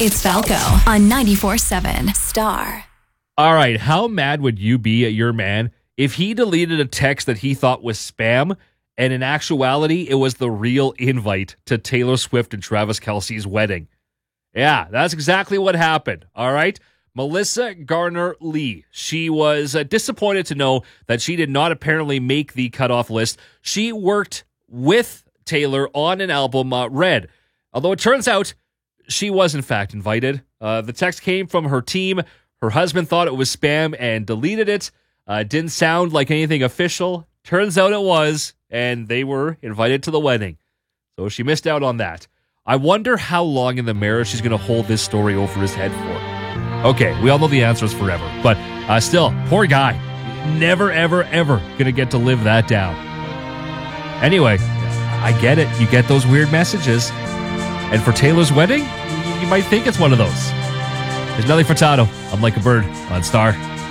It's Falco on 94.7 Star. All right, how mad would you be at your man if he deleted a text that he thought was spam, and in actuality, it was the real invite to Taylor Swift and Travis Kelce's wedding? Yeah, that's exactly what happened, all right? Melissa Garner-Lee, she was disappointed to know that she did not apparently make the cutoff list. She worked with Taylor on an album, Red, although it turns out she was, in fact, invited. The text came from her team. Her husband thought it was spam and deleted it. Didn't sound like anything official. Turns out it was, and they were invited to the wedding. So she missed out on that. I wonder how long in the marriage she's going to hold this story over his head for. Okay, we all know the answer is forever. But still, poor guy. Never, ever, ever going to get to live that down. Anyway, I get it. You get those weird messages. And for Taylor's wedding, you might think it's one of those. There's Nelly Furtado. I'm Like a Bird on Star.